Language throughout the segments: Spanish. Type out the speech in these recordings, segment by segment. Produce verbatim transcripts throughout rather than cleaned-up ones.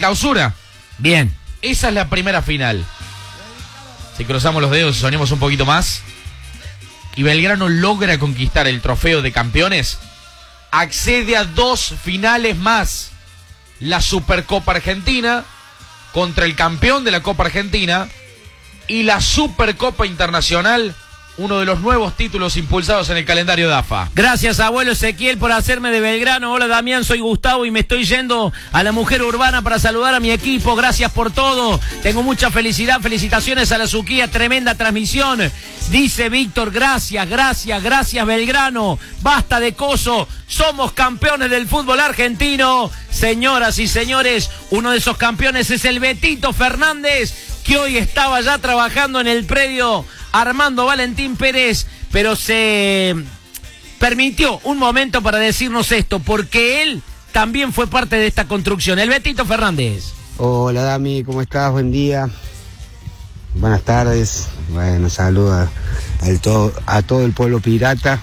clausura. Bien. Esa es la primera final. Si cruzamos los dedos y soñamos un poquito más, y Belgrano logra conquistar el trofeo de campeones, accede a dos finales más. La Supercopa Argentina contra el campeón de la Copa Argentina y la Supercopa Internacional, uno de los nuevos títulos impulsados en el calendario de A F A. Gracias, abuelo Ezequiel, por hacerme de Belgrano. Hola, Damián, soy Gustavo y me estoy yendo a la Mujer Urbana para saludar a mi equipo. Gracias por todo. Tengo mucha felicidad. Felicitaciones a la Suquía. Tremenda transmisión. Dice Víctor, gracias, gracias, gracias, Belgrano. Basta de coso. Somos campeones del fútbol argentino. Señoras y señores, uno de esos campeones es el Betito Fernández, que hoy estaba ya trabajando en el predio Armando Valentín Pérez, pero se permitió un momento para decirnos esto, porque él también fue parte de esta construcción. El Betito Fernández. Hola, Dami, ¿cómo estás? Buen día. Buenas tardes. Bueno, saludos a, a, todo, a todo el pueblo pirata,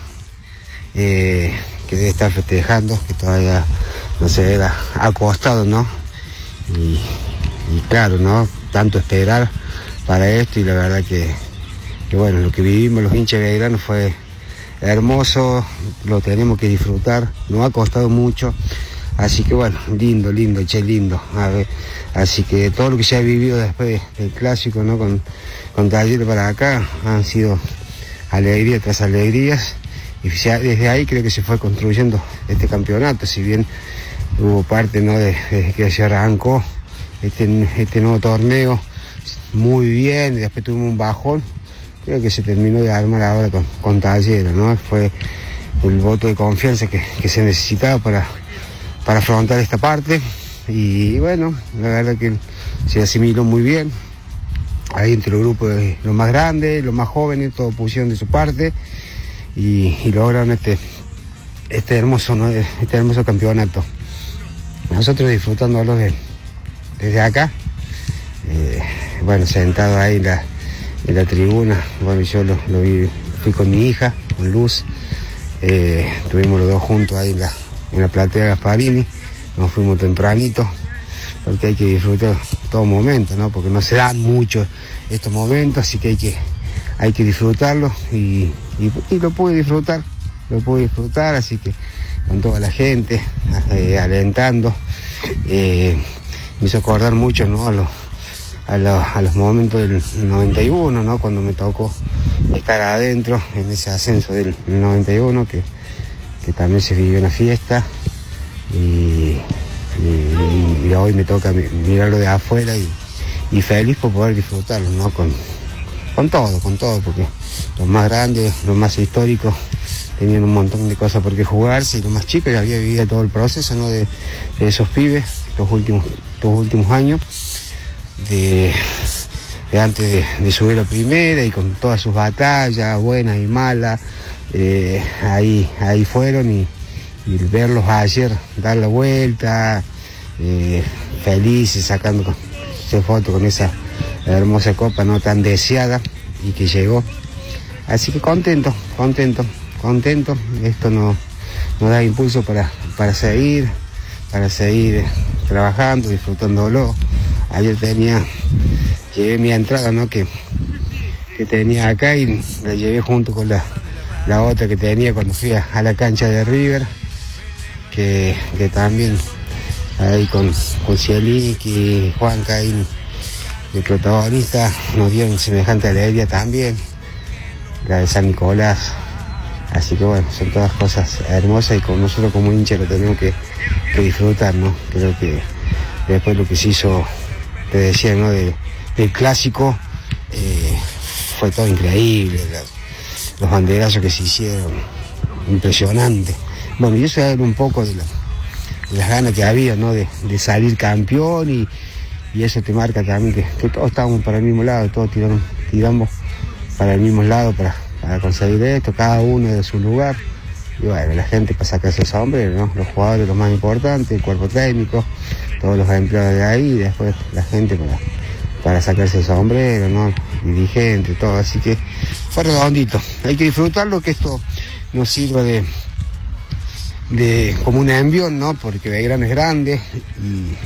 eh, que debe estar festejando, que todavía no se ve acostado, ¿no? Y, y claro, ¿no? Tanto esperar para esto, y la verdad que que bueno, lo que vivimos los hinchas de Belgrano fue hermoso, lo tenemos que disfrutar, nos ha costado mucho, así que bueno, lindo, lindo, che, lindo, a ver, así que todo lo que se ha vivido después del clásico, ¿no? Con, con Talleres para acá, han sido alegría tras alegrías, y desde ahí creo que se fue construyendo este campeonato, si bien hubo parte, ¿no? de, de que se arrancó este, este nuevo torneo muy bien, y después tuvimos un bajón. Creo que se terminó de armar ahora con, con Talleres, ¿no? Fue el voto de confianza que, que se necesitaba para, para afrontar esta parte. Y bueno, la verdad que se asimiló muy bien. Ahí entre los grupos, los más grandes, los más jóvenes, todos pusieron de su parte. Y, y lograron este, este, hermoso, ¿no? este hermoso campeonato. Nosotros disfrutándolo de, desde acá. Eh, bueno, sentado ahí en la... en la tribuna. Bueno, yo lo, lo vi, fui con mi hija, con Luz, eh, estuvimos los dos juntos ahí en la, en la platea Gasparini, nos fuimos tempranito, porque hay que disfrutar todo momento, ¿no? Porque no se dan mucho estos momentos, así que hay que, hay que disfrutarlo, y, y, y lo pude disfrutar, lo pude disfrutar, así que con toda la gente, eh, alentando, eh, me hizo acordar mucho, ¿no? A los A los, a los momentos del noventa y uno, ¿no? Cuando me tocó estar adentro en ese ascenso del noventa y uno, que, que también se vivió una fiesta, y, y, y hoy me toca mirarlo de afuera, y, y feliz por poder disfrutarlo, ¿no? Con, con todo, con todo, porque los más grandes, los más históricos tenían un montón de cosas por qué jugarse, y los más chicos ya había vivido todo el proceso, ¿no? de, de esos pibes, los últimos, los últimos años. De, de antes de, de subir a primera, y con todas sus batallas, buenas y malas, eh, ahí, ahí fueron, y, y verlos ayer dar la vuelta, eh, felices, sacando esa foto con esa hermosa copa no tan deseada y que llegó. Así que contento, contento, contento. Esto nos, nos da impulso para, para seguir, para seguir trabajando, disfrutándolo. Ayer tenía, llevé mi entrada, ¿no? Que, que tenía acá, y la llevé junto con la, la otra que tenía cuando fui a, a la cancha de River, que, que también ahí con, con Cielic y Juanca ahí de protagonista nos dieron semejante alegría también, la de San Nicolás. Así que bueno, son todas cosas hermosas, y con nosotros como hinchas lo tenemos que, que disfrutar, ¿no? Creo que después lo que se hizo, te decía, ¿no? De, del clásico, eh, fue todo increíble, la, los banderazos que se hicieron, impresionante. Bueno, y eso era un poco de, la, de las ganas que había, ¿no? De, de salir campeón, y, y eso te marca también que, que todos estábamos para el mismo lado, todos tiramos, tiramos para el mismo lado para, para conseguir esto, cada uno de su lugar. Y bueno, la gente para sacarse esos hombres, ¿no? Los jugadores, los más importantes, el cuerpo técnico, todos los empleados de ahí, y después la gente para, para sacarse el sombrero, ¿no? Dirigente, todo. Así que fue redondito. Hay que disfrutarlo, que esto nos sirva de, de como un envión, ¿no? Porque Belgrano es grande,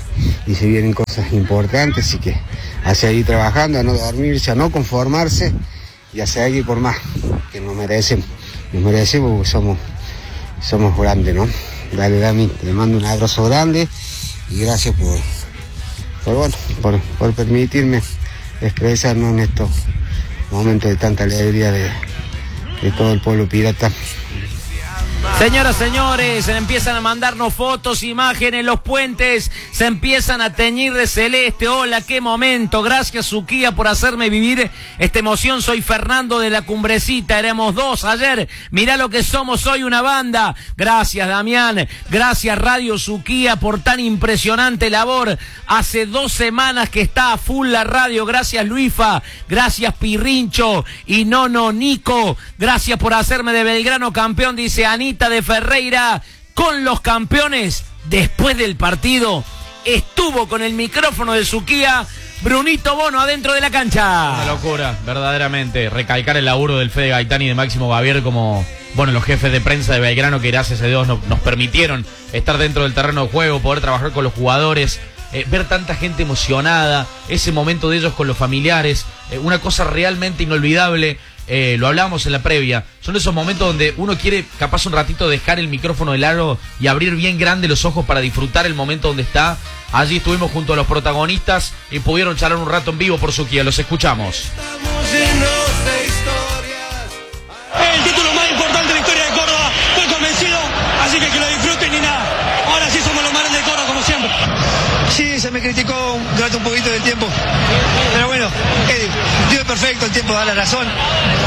y se vienen cosas importantes, así que a seguir trabajando, a no dormirse, a no conformarse y a seguir por más, que nos merecemos, nos merecemos porque somos, somos grandes, ¿no? Dale, Dami, te mando un abrazo grande y gracias por, por, bueno, por, por permitirme expresarnos en estos momentos de tanta alegría de, de todo el pueblo pirata. Señoras, señores, se empiezan a mandarnos fotos, imágenes, los puentes se empiezan a teñir de celeste. Hola, qué momento. Gracias, Suquía, por hacerme vivir esta emoción. Soy Fernando de la Cumbrecita, éramos dos ayer. Mirá lo que somos hoy, una banda. Gracias, Damián. Gracias, Radio Suquía, por tan impresionante labor. Hace dos semanas que está a full la radio. Gracias, Luifa. Gracias, Pirrincho. Y Nono, Nico. Gracias por hacerme de Belgrano campeón, dice Anita de Ferreira. Con los campeones, después del partido, estuvo con el micrófono de Suquía Brunito Bono adentro de la cancha. Una locura, verdaderamente. Recalcar el laburo del Fede Gaitán y de Máximo Gavier como, bueno, los jefes de prensa de Belgrano, que gracias a Dios nos, nos permitieron estar dentro del terreno de juego, poder trabajar con los jugadores, eh, ver tanta gente emocionada, ese momento de ellos con los familiares, eh, una cosa realmente inolvidable. Eh, lo hablábamos en la previa, son esos momentos donde uno quiere capaz un ratito dejar el micrófono del aro y abrir bien grande los ojos para disfrutar el momento donde está. Allí estuvimos junto a los protagonistas y pudieron charlar un rato en vivo por Suquía. Los escuchamos. El título más importante de la historia de Córdoba, estoy convencido, así que que lo disfruten y nada. Ahora sí somos los más grandes de Córdoba, como siempre. Sí, se me criticó durante un poquito del tiempo, pero bueno, eh, Dios es perfecto, el tiempo da la razón.